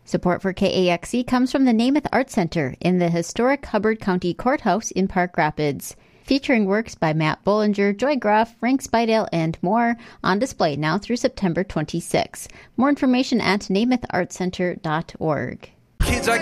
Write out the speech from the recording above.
Support for KAXE comes from the Namath Art Center in the historic Hubbard County Courthouse in Park Rapids. Featuring works by Matt Bollinger, Joy Groff, Frank Spidale, and more, on display now through September 26. More information at namathartcenter.org. Kids,